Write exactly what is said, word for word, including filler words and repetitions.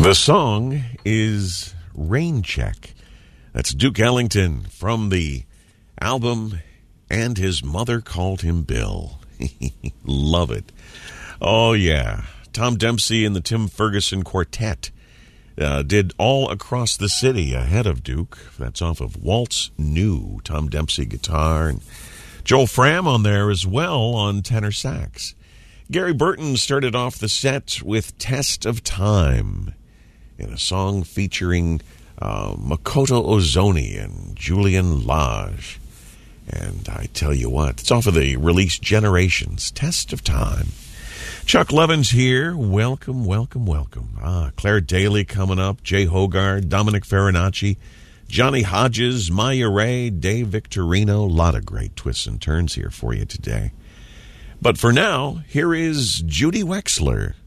The song is Rain Check. That's Duke Ellington from the album And His Mother Called Him Bill. Love it. Oh, yeah. Tom Dempsey and the Tim Ferguson Quartet uh, did All Across the City ahead of Duke. That's off of Waltz New. Tom Dempsey guitar and Joel Fram on there as well on tenor sax. Gary Burton started off the set with Test of Time in a song featuring uh, Makoto Ozoni and Julian Lage. And I tell you what, it's off of the release Generations, Test of Time. Chuck Levin's here. Welcome, welcome, welcome. Ah, Claire Daly coming up, Jay Hogarth, Dominic Farinacci, Johnny Hodges, Maya Ray, Dave Victorino. A lot of great twists and turns here for you today. But for now, here is Judy Wexler.